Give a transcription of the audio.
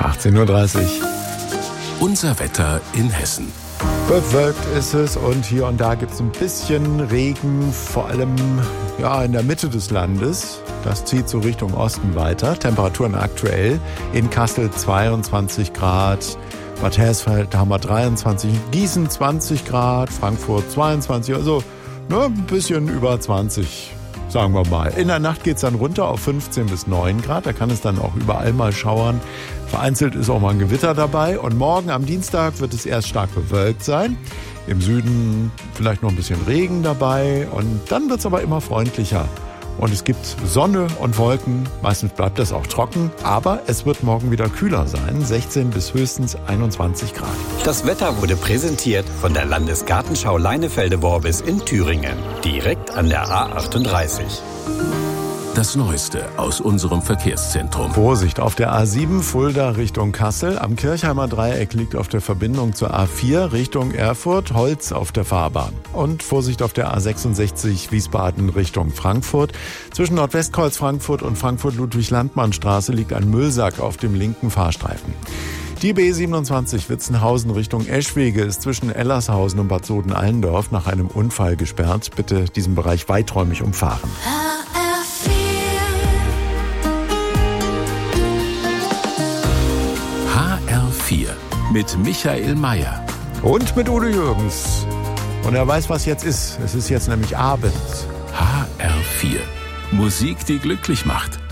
18:30 Uhr. Unser Wetter in Hessen. Bewölkt ist es und hier und da gibt es ein bisschen Regen, vor allem in der Mitte des Landes. Das zieht so Richtung Osten weiter. Temperaturen aktuell in Kassel 22 Grad, Bad Hersfeld haben wir 23, Gießen 20 Grad, Frankfurt 22, also ein bisschen über 20, sagen wir mal. In der Nacht geht es dann runter auf 15 bis 9 Grad, da kann es dann auch überall mal schauern. Vereinzelt ist auch mal ein Gewitter dabei und morgen am Dienstag wird es erst stark bewölkt sein. Im Süden vielleicht noch ein bisschen Regen dabei und dann wird es aber immer freundlicher. Und es gibt Sonne und Wolken, meistens bleibt das auch trocken, aber es wird morgen wieder kühler sein, 16 bis höchstens 21 Grad. Das Wetter wurde präsentiert von der Landesgartenschau Leinefelde-Worbis in Thüringen, direkt an der A38. Das Neueste aus unserem Verkehrszentrum. Vorsicht auf der A7 Fulda Richtung Kassel. Am Kirchheimer Dreieck liegt auf der Verbindung zur A4 Richtung Erfurt Holz auf der Fahrbahn. Und Vorsicht auf der A66 Wiesbaden Richtung Frankfurt. Zwischen Nordwestkreuz Frankfurt und Frankfurt-Ludwig-Landmann-Straße liegt ein Müllsack auf dem linken Fahrstreifen. Die B27 Witzenhausen Richtung Eschwege ist zwischen Ellershausen und Bad Soden-Allendorf nach einem Unfall gesperrt. Bitte diesen Bereich weiträumig umfahren. HR4 mit Michael Mayer. Und mit Udo Jürgens. Und er weiß, was jetzt ist. Es ist jetzt nämlich Abend. HR4. Musik, die glücklich macht.